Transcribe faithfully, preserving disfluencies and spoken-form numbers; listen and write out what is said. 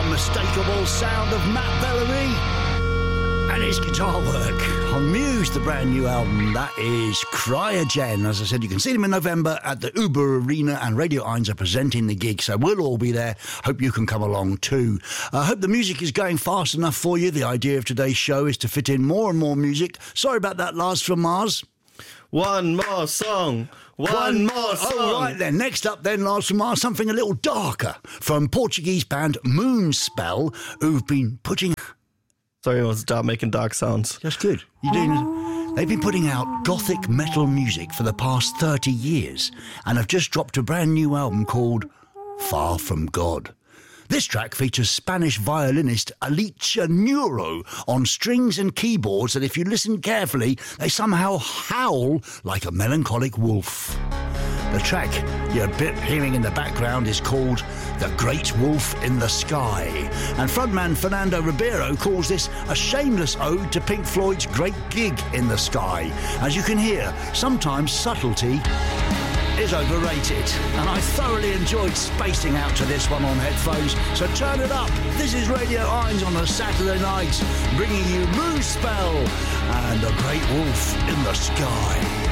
unmistakable sound of Matt Bellamy and his guitar work on Muse, the brand new album. That is Cryogen. As I said, you can see them in November at the Uber Arena, and Radio Eins are presenting the gig, so we'll all be there. Hope you can come along too. I hope the music is going fast enough for you. The idea of today's show is to fit in more and more music. Sorry about that, Lars from Mars. One more song. One, One more song. Oh, right then. Next up then, Lars from Mars, something a little darker from Portuguese band Moonspell, who've been putting... Sorry, I was stop making dark sounds. That's good. You're doing... They've been putting out gothic metal music for the past thirty years and have just dropped a brand new album called Far From God. This track features Spanish violinist Alicia Neuro on strings and keyboards that, if you listen carefully, they somehow howl like a melancholic wolf. The track you're hearing in the background is called The Great Wolf in the Sky, and frontman Fernando Ribeiro calls this a shameless ode to Pink Floyd's Great Gig in the Sky. As you can hear, sometimes subtlety is overrated, and I thoroughly enjoyed spacing out to this one on headphones, so turn it up. This is Radio Eins on a Saturday night, bringing you Moonspell and The Great Wolf in the Sky.